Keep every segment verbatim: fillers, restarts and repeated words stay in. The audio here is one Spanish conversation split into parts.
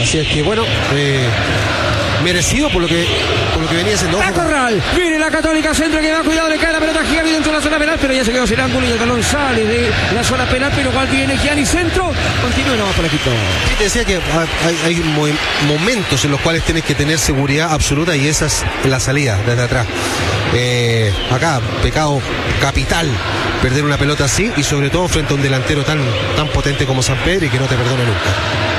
Así es que bueno, eh, merecido por lo que por lo que venía haciendo. A Corral, viene la Católica, centro que va, cuidado, le cae la pelota a Gianni dentro de la zona penal, pero ya se quedó sin ángulo y el balón sale de la zona penal, pero igual viene Gianni, centro, continúa y no va por aquí todo. Sí, te decía que hay, hay mo- momentos en los cuales tienes que tener seguridad absoluta y esa es la salida desde atrás. Eh, acá, pecado capital perder una pelota así y sobre todo frente a un delantero tan, tan potente como Sampedri y que no te perdona nunca.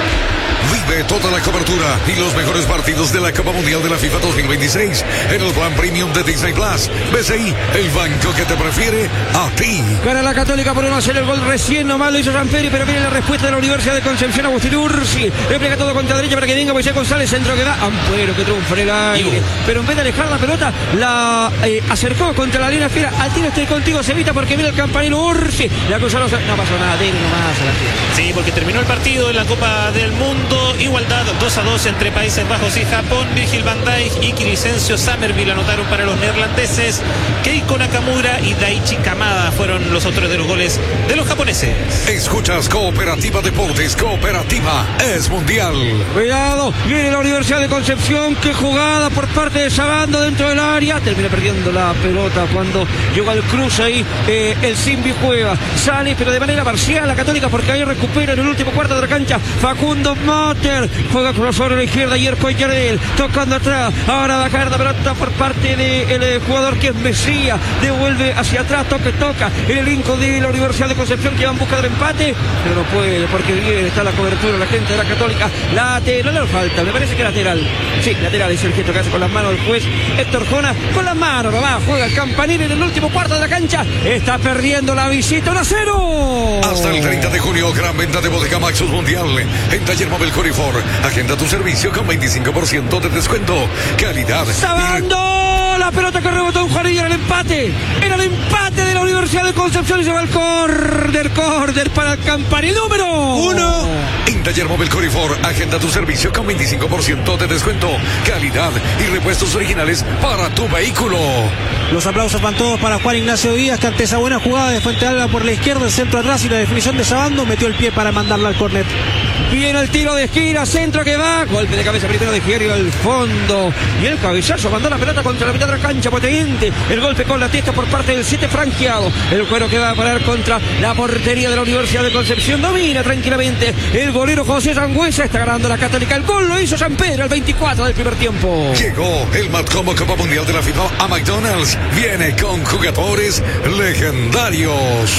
Vive toda la cobertura y los mejores partidos de la Copa Mundial de la FIFA dos mil veintiséis en el plan premium de Disney Plus. B C I, el banco que te prefiere a ti. Gana la Católica por uno a cero, el gol recién nomás lo hizo Sampedri, pero viene la respuesta de la Universidad de Concepción. Agustín Ursi le pega todo contra derecha para que venga Moisés González, centro que va, Ampuero que triunfa en el aire, pero en vez de alejar la pelota la eh, acercó contra la línea fiera. Al tiro estoy contigo, se evita porque viene el campanilo Ursi, la acusaron, no pasó nada, tiene nomás a la fiera. Sí, porque terminó el partido en la Copa del Mundo, igualdad dos a dos entre Países Bajos y Japón. Virgil van Dijk y Crescencio Summerville anotaron para los neerlandeses. Keiko Nakamura y Daichi Kamada fueron los autores de los goles de los japoneses. Escuchas Cooperativa Deportes, Cooperativa es mundial. Cuidado, viene la Universidad de Concepción, que jugada por parte de Sabando dentro del área, termina perdiendo la pelota cuando llegó al cruce ahí, eh, el Simbi juega, sale pero de manera parcial la Católica porque ahí recupera en el último cuarto de la cancha Facundo Motter, juega con sobre la izquierda y Yerko Yarel, tocando atrás, ahora va a caer la pelota por parte del de jugador que es Mesía, devuelve hacia atrás, toque, toca, el elenco de la Universidad de Concepción que va en busca del empate, pero no puede porque bien está la cobertura, la gente de la Católica, lateral, no le falta, me parece que lateral, sí, lateral es el gesto que hace con las manos el juez Héctor Jona, con las manos, no va, juega el campanil en el último cuarto de la cancha, está perdiendo la visita, uno a cero. Hasta el treinta de junio, gran venta de Bodega Maxus Mundial en Taller Móvil Corifor. Agenda tu servicio con veinticinco por ciento de descuento. Calidad. Sabando la pelota que rebotó un Juanillo, era el empate. Era el empate de la Universidad de Concepción y se va el córner, córner para el campanil número uno. En Taller Móvil Corifor, agenda tu servicio con veinticinco por ciento de descuento. Calidad y repuestos originales para tu vehículo. Los aplausos van todos para Juan Ignacio Díaz, que ante esa buena jugada de Fuente Alba por la izquierda, el centro atrás y la definición de Sabando, metió el pie para mandarla al córner. Viene el tiro de esquina, centro que va, golpe de cabeza primero de Gieri al fondo y el cabezazo mandó la pelota contra la mitad de la cancha, potente, el golpe con la testa por parte del siete franqueado, el cuero que va a parar contra la portería de la Universidad de Concepción, domina tranquilamente el golero José Sangüesa, está ganando la Católica, el gol lo hizo San Pedro al veinticuatro del primer tiempo. Llegó el Matcomo Copa Mundial de la FIFA a McDonald's, viene con jugadores legendarios.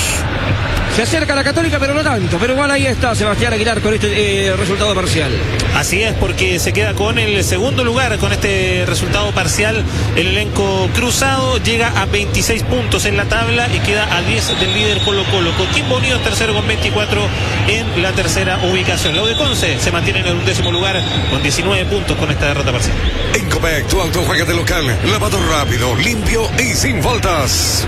Se acerca la Católica, pero no tanto. Pero igual ahí está Sebastián Aguilar con este eh, resultado parcial. Así es, porque se queda con el segundo lugar con este resultado parcial. El elenco cruzado llega a veintiséis puntos en la tabla y queda a diez del líder Colo Colo. Coquimbo Unido en tercero con veinticuatro en la tercera ubicación. La U de Conce se mantiene en el undécimo lugar con diecinueve puntos con esta derrota parcial. En Copec, tu auto juega de local, lavado rápido, limpio y sin faltas.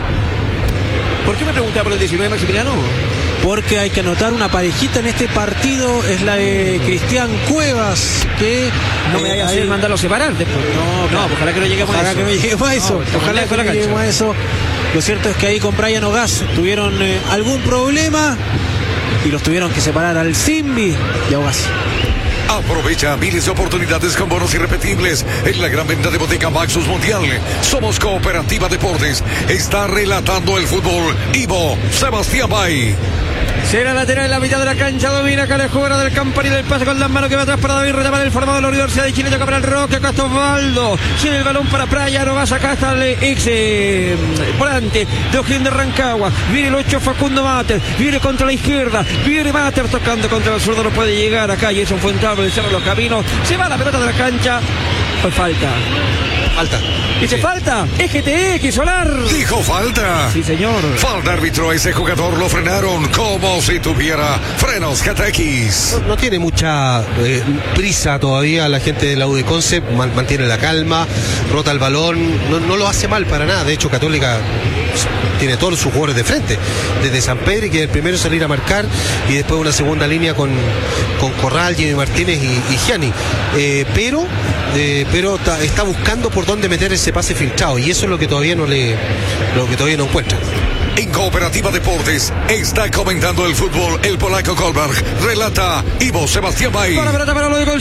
¿Por qué me preguntaba por el diecinueve, Maximiliano? Porque hay que anotar una parejita en este partido, es la de Cristian Cuevas, que no me vaya a hacer mandarlo separar después. No, no, no, ojalá que no lleguemos ojalá a eso. que no lleguemos a eso. No, ojalá que no lleguemos a eso. Lo cierto es que ahí con Brian Ogaz tuvieron eh, algún problema y los tuvieron que separar al Simbi y a Ogaz. Aprovecha miles de oportunidades con bonos irrepetibles en la gran venta de Bodega Maxus Mundial. Somos Cooperativa Deportes. Está relatando el fútbol Ivo Sebastián Bay. Será lateral en la mitad de la cancha, domina acá la jugada del campanil, el pase con las manos que va atrás para David Retamar, el formado de la Universidad de Chile, toca para el Roque, acá está Osvaldo, sigue el balón para Playa, no vas acá hasta el ex eh, volante de O'Higgins de Rancagua, viene el ocho Facundo Mater, viene contra la izquierda, viene Mater tocando contra el zurdo, no puede llegar acá, y es un Fuentablo, cierra los caminos, se va la pelota de la cancha, pues falta. Falta. Dice, sí. Falta, es G T X, Solar. Dijo falta. Sí, señor. Falta, árbitro, a ese jugador lo frenaron como si tuviera frenos G T X. No, no tiene mucha eh, prisa todavía la gente de la U de Conce, man, mantiene la calma, rota el balón, no, no lo hace mal para nada. De hecho, Católica tiene todos sus jugadores de frente, desde Sampedri, que es el primero a salir a marcar, y después una segunda línea con, con Corral, Jimmy Martínez y, y Gianni. Eh, pero, eh, pero ta, está buscando por dónde meter ese pase filtrado, y eso es lo que todavía no le, lo que todavía no encuentra. En Cooperativa Deportes está comentando el fútbol el polaco Kolberg. Relata Ivo Sebastián Bay.